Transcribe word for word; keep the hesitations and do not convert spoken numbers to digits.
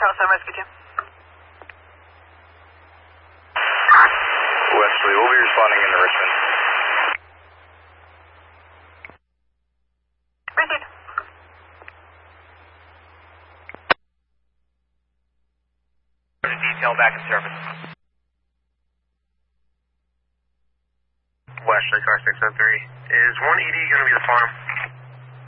Charles seven Rescue Team. Wesley, we'll be responding into Richmond. Received. Detail back in service. Wesley, car six oh three. Is one E D going to be the farm?